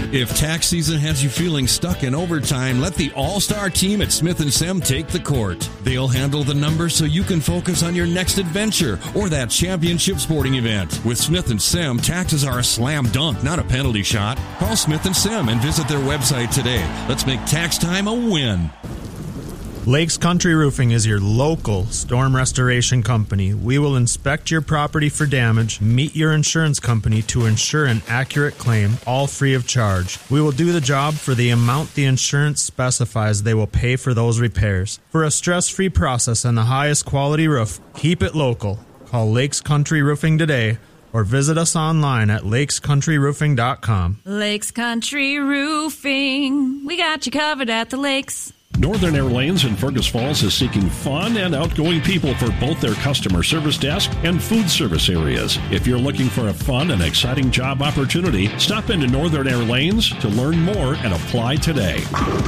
If tax season has you feeling stuck in overtime, let the all-star team at Smith & Sem take the court. They'll handle the numbers so you can focus on your next adventure or that championship sporting event. With Smith & Sem, taxes are a slam dunk, not a penalty shot. Call Smith & Sem and visit their website today. Let's make tax time a win. Lakes Country Roofing is your local storm restoration company. We will inspect your property for damage, meet your insurance company to ensure an accurate claim, all free of charge. We will do the job for the amount the insurance specifies they will pay for those repairs. For a stress-free process and the highest quality roof, keep it local. Call Lakes Country Roofing today or visit us online at lakescountryroofing.com. Lakes Country Roofing. We got you covered at the lakes. Northern Air Lanes in Fergus Falls is seeking fun and outgoing people for both their customer service desk and food service areas. If you're looking for a fun and exciting job opportunity, stop into Northern Air Lanes to learn more and apply today.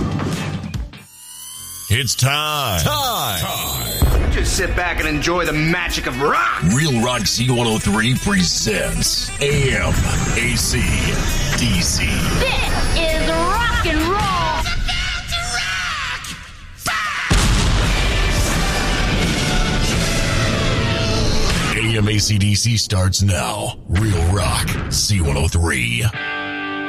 It's time. Just sit back and enjoy the magic of rock. Real Rock Z103 presents AM AC DC. This is rock and roll. AM AC DC starts now. Real Rock Z103.